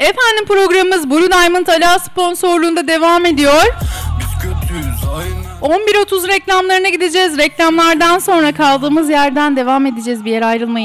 Efendim programımız Blue Diamond Ala sponsorluğunda devam ediyor. 11.30 reklamlarına gideceğiz. Reklamlardan sonra kaldığımız yerden devam edeceğiz. Bir yere ayrılmayın.